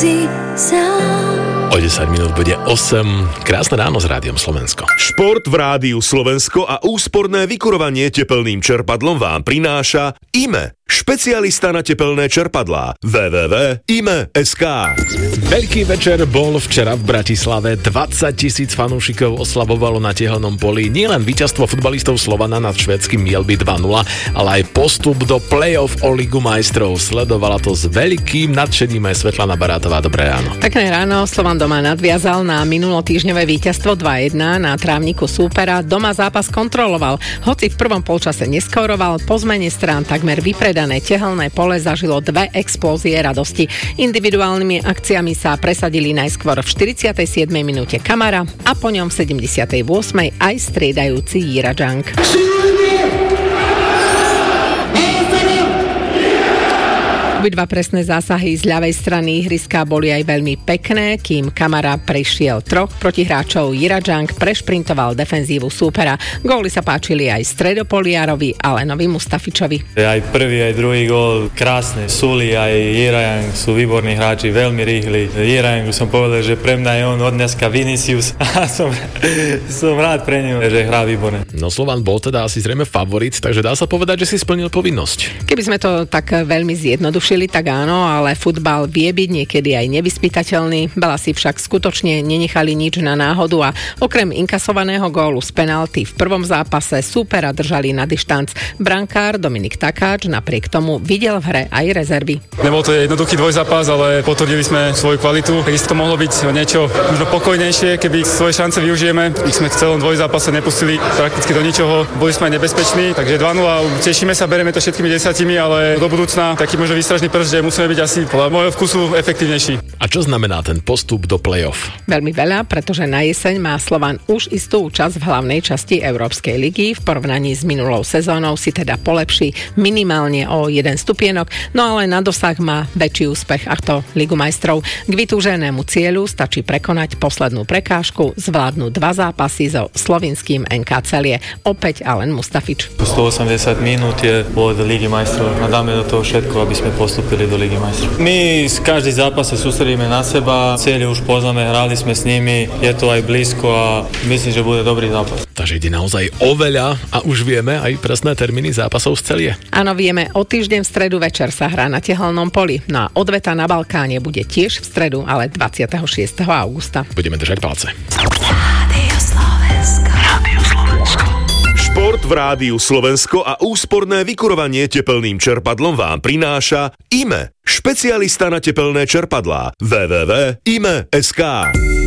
si sám. O 10 minút bude 8. Krásne ráno s Rádiom Slovensko. Šport v Rádiu Slovensko a úsporné vykurovanie tepelným čerpadlom vám prináša IME, špecialista na tepelné čerpadlá. www.ime.sk. Veľký večer bol včera v Bratislave. 20 000 fanúšikov oslavovalo na tehelnom poli nielen víťazstvo futbalistov Slovana nad švédskym Mjällby 2-0, ale aj postup do play-off o Ligu majstrov. Sledovala to s veľkým nadšením aj Svetlana Barátová. Dobré ráno. Pekné ráno. Slovan doma nadviazal na minulotýždňové víťazstvo 2-1 na trávniku súpera. Doma zápas kontroloval. Hoci v prvom polčase neskóroval, po zmene strán takmer vypredané tehelné pole zažilo dve explózie radosti. Individuálnymi akciami sa presadili najskôr v 47. minúte Kamara a po ňom v 78. aj striedajúci Jira Džank. Obidva presné zásahy z ľavej strany ihriska boli aj veľmi pekné, kým Kamara prešiel troch protihráčov. Jira Džank prešprintoval defenzívu súpera. Góly sa páčili aj Stredopoliárovi, Alenovi Mustafičovi. Aj prvý, aj druhý gól krásne. Suli aj Jira Džank sú výborní hráči, veľmi rýchli. Jira Džank som povedal, že pre mňa je on od dneska Vinicius a som rád pre neho, že hrá výborne. No Slovan bol teda asi zrejme favorit, takže dá sa povedať, že si splnil povinnosť. Keby sme to tak veľmi zjednodušili, tak áno, ale futbal vie byť niekedy aj nevyspytateľný. Belasi však skutočne nenechali nič na náhodu a okrem inkasovaného gólu z penalty v prvom zápase súpera držali na dištanc. Brankár Dominik Takáč napriek tomu videl v hre aj rezervy. Nebol to jednoduchý dvojzápas, ale potvrdili sme svoju kvalitu. Takisto to mohlo byť niečo možno pokojnejšie, keby svoje šance využijeme. Ich sme v celom dvojzápase nepustili prakticky do ničoho. Boli sme aj nebezpeční, takže 2-0. Tešíme sa, bereme to všetkými 10, ale do budúcna taký možno výstražný prst, že musíme byť asi podľa môjho vkusu efektívnejší. A čo znamená ten postup do play-off? Veľmi veľa, pretože na jeseň má Slovan už istú účasť v hlavnej časti Európskej ligy. V porovnaní s minulou sezónou si teda polepší minimálne o 1 stupienok, no ale na dosah má väčší úspech, a to Ligu majstrov. K vytúženému cieľu stačí prekonať poslednú prekážku, zvládnuť 2 zápasy so slovinským NK Celie. Opäť Alen Mustafič. 180 minút je od Ligy majstrov a dáme do toho všetko, aby sme postúpili do Ligy majstrov. My z každý zápas sa sústredíme na seba, cieľe už poznáme, hrali sme s nimi, je to aj blízko a myslím, že bude dobrý zápas. Takže ide naozaj o veľa a už vieme aj presné termíny zápasov z Celie. Áno, vieme, o týždeň v stredu večer sa hrá na tehelnom poli. No a odveta na Balkáne bude tiež v stredu, ale 26. augusta. Budeme držať palce. Rádio Slovensko. Rádio Slovensko. Šport v Rádiu Slovensko a úsporné vykurovanie tepelným čerpadlom vám prináša IME, špecialista na tepelné čerpadlá. www.ime.sk.